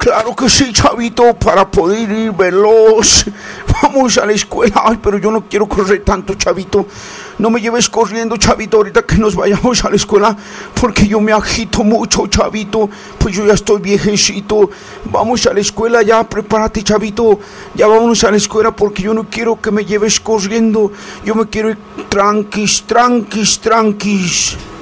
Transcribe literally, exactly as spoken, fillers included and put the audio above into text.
Claro que sí, chavito, para poder ir veloz. Vamos a la escuela. Ay, pero yo no quiero correr tanto, chavito. No me lleves corriendo, chavito, ahorita que nos vayamos a la escuela, porque yo me agito mucho, chavito. Pues yo ya estoy viejecito. Vamos a la escuela ya, prepárate, chavito. Ya vámonos a la escuela porque yo no quiero que me lleves corriendo. Yo me quiero ir tranquis, tranquis, tranquis.